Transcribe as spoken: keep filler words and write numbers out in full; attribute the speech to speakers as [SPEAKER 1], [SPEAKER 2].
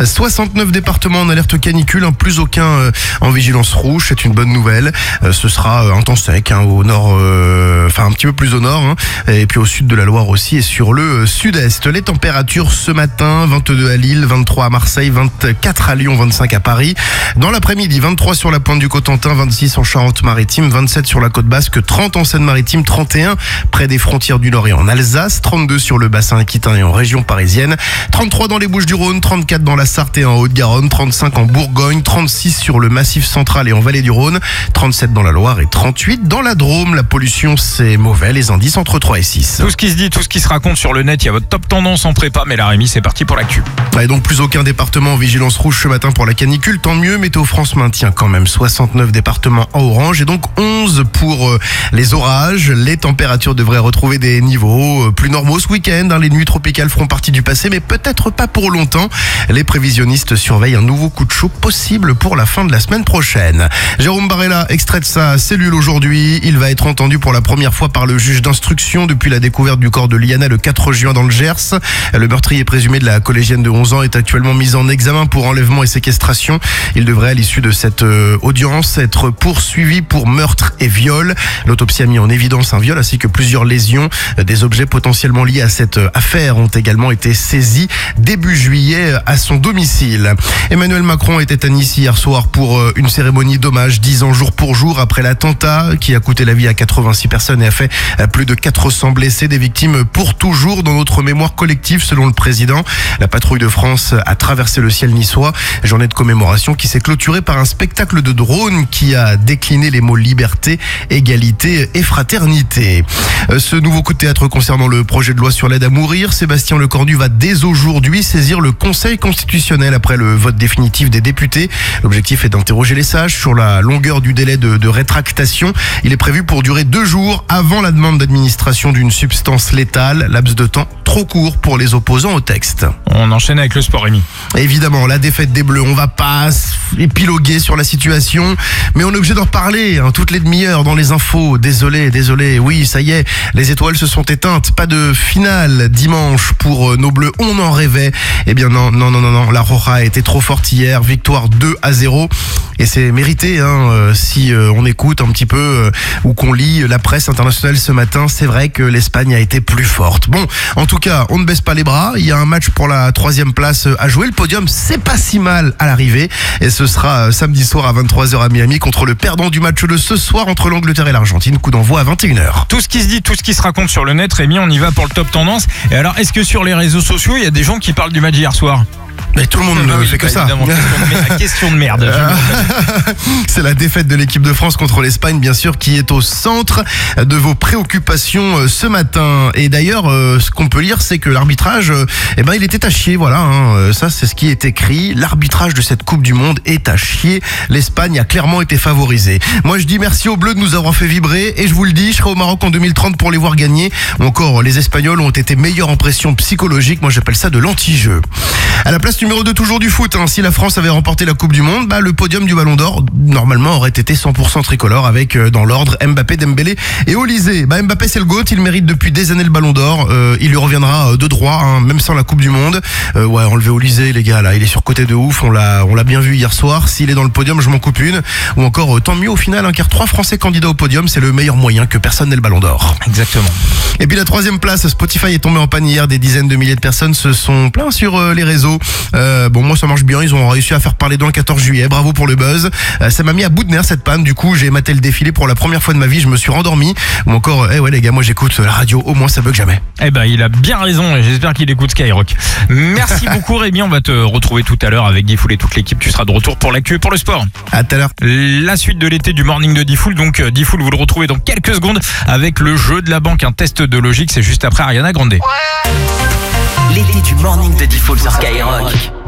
[SPEAKER 1] soixante-neuf départements en alerte canicule, hein, plus aucun euh, en vigilance rouge, c'est une bonne nouvelle. Euh, ce sera euh, un temps sec hein, au nord, euh, enfin un petit peu plus au nord, hein, et puis au sud de la Loire aussi et sur le euh, sud-est. Les températures ce matin, vingt-deux à Lille, vingt-trois à Marseille, vingt-quatre à Lyon, vingt-cinq à Paris. Dans l'après-midi, vingt-trois sur la pointe du Cotentin, vingt-six en Charente-Maritime, vingt-sept sur la côte basque, trente en Seine-Maritime, trente et un près des frontières du Nord et en Alsace, trente-deux sur le bassin aquitain et en région parisienne, trente-trois dans les Bouches-du-Rhône, trente-quatre dans la Sarthe et en Haute-Garonne, trente-cinq en Bourgogne, trente-six sur le Massif central et en Vallée du Rhône, trente-sept dans la Loire et trente-huit dans la Drôme. La pollution, c'est mauvais, les indices entre trois et six.
[SPEAKER 2] Tout ce qui se dit, tout ce qui se raconte sur le net, il y a votre top tendance en prépa, mais la Rémi, c'est parti pour l'actu.
[SPEAKER 1] Et donc plus aucun département en vigilance rouge ce matin pour la canicule, tant mieux. Météo France maintient quand même soixante-neuf départements en orange et donc onze pour euh, les orages. Les températures devraient retrouver des niveaux euh, plus normaux ce week-end. Hein. Les nuits tropicales feront partie du passé, mais peut-être pas pour longtemps. Les prévisionnistes surveillent un nouveau coup de chaud possible pour la fin de la semaine prochaine. Jérôme Barella, extrait de sa cellule aujourd'hui. Il va être entendu pour la première fois par le juge d'instruction depuis la découverte du corps de Liana le quatre juin dans le Gers. Le meurtrier présumé de la collégienne de onze ans est actuellement mis en examen pour enlèvement et séquestration. Il devrait à l'issue de cette euh, audience être poursuivi pour meurtre et viol. L'autopsie a mis en évidence un viol ainsi que plusieurs lésions. Des objets potentiellement liés à cette affaire ont également été saisis début juillet à son domicile. Emmanuel Macron était à Nice hier soir pour une cérémonie d'hommage dix ans jour pour jour après l'attentat qui a coûté la vie à quatre-vingt-six personnes et a fait plus de quatre cents blessés, des victimes pour toujours dans notre mémoire collective selon le président. La patrouille de France a traversé le ciel niçois, journée de commémoration qui s'est clôturée par un spectacle de drones qui a décliné les mots liberté, égalité et fraternité. Ce nouveau coup de théâtre concernant le projet de loi sur l'aide à mourir, Sébastien Lecornu va dès aujourd'hui saisir le Conseil constitutionnel après le vote définitif des députés. L'objectif est d'interroger les sages sur la longueur du délai de, de rétractation. Il est prévu pour durer deux jours avant la demande d'administration d'une substance létale, laps de temps trop court pour les opposants au texte.
[SPEAKER 2] On enchaîne avec le sport, Rémi.
[SPEAKER 1] Évidemment, la défaite des Bleus, on va pas épiloguer sur la situation, mais on est obligé d'en reparler hein, toutes les demi-heures dans les infos. Désolé, désolé, oui, ça y est, les étoiles se sont éteintes. Pas de finale dimanche pour nos Bleus, on en rêvait. Eh bien non, non, non, non, non, la Roja a été trop forte hier, victoire deux à zéro. Et c'est mérité, hein, si on écoute un petit peu ou qu'on lit la presse internationale ce matin, c'est vrai que l'Espagne a été plus forte. Bon, en tout cas, on ne baisse pas les bras, il y a un match pour la troisième place à jouer. Le podium, c'est pas si mal à l'arrivée. Et ce sera samedi soir à vingt-trois heures à Miami contre le perdant du match de ce soir entre l'Angleterre et l'Argentine. Coup d'envoi à vingt et une heures.
[SPEAKER 2] Tout ce qui se dit, tout ce qui se raconte sur le net, Rémi, on y va pour le top tendance. Et alors, est-ce que sur les réseaux sociaux, il y a des gens qui parlent du match hier soir ?
[SPEAKER 1] Mais tout le monde ne
[SPEAKER 2] oui,
[SPEAKER 1] fait que ça.
[SPEAKER 2] Question de merde.
[SPEAKER 1] C'est la défaite de l'équipe de France contre l'Espagne, bien sûr, qui est au centre de vos préoccupations ce matin. Et d'ailleurs, ce qu'on peut lire, c'est que l'arbitrage, eh ben, il était à chier. Voilà, hein. Ça, c'est ce qui est écrit. L'arbitrage de cette Coupe du Monde est à chier. L'Espagne a clairement été favorisée. Moi, je dis merci aux Bleus de nous avoir fait vibrer. Et je vous le dis, je serai au Maroc en deux mille trente pour les voir gagner. Ou encore, les Espagnols ont été meilleurs en pression psychologique. Moi, j'appelle ça de l'anti-jeu. À la place numéro deux, toujours du foot, hein. Si la France avait remporté la Coupe du Monde, bah, le podium du Ballon d'Or, normalement, aurait été cent pour cent tricolore avec, euh, dans l'ordre, Mbappé, Dembélé et Olysée. Bah, Mbappé, c'est le GOAT, il mérite depuis des années le Ballon d'Or. Euh, il lui reviendra de droit, hein, même sans la Coupe du Monde. Euh, ouais, enlever Olysée, les gars, là, il est surcoté de ouf, on l'a, on l'a bien vu hier soir. S'il est dans le podium, je m'en coupe une. Ou encore, euh, tant mieux au final, hein, car trois Français candidats au podium, c'est le meilleur moyen que personne n'ait le Ballon d'Or.
[SPEAKER 2] Exactement.
[SPEAKER 1] Et puis la troisième place, Spotify est tombé en panne hier, des dizaines de milliers de personnes se sont plaints sur euh, les réseaux. Euh, bon, moi ça marche bien, ils ont réussi à faire parler d'eux le quatorze juillet, bravo pour le buzz. Euh, ça m'a mis à bout de nerfs cette panne, du coup j'ai maté le défilé pour la première fois de ma vie, je me suis rendormi. Ou encore, eh ouais les gars, moi j'écoute la radio, au moins ça bug jamais.
[SPEAKER 2] Eh ben il a bien raison et j'espère qu'il écoute Skyrock. Merci beaucoup Rémi, on va te retrouver tout à l'heure avec Diffoul et toute l'équipe, tu seras de retour pour l'actu et pour le sport.
[SPEAKER 1] À tout à l'heure.
[SPEAKER 2] La suite de l'été du morning de Diffoul, donc Diffoul vous le retrouvez dans quelques secondes avec le jeu de la banque, un test de logique, c'est juste après Ariana Grande.
[SPEAKER 3] L'été du morning de Diffoul sur Skyrock.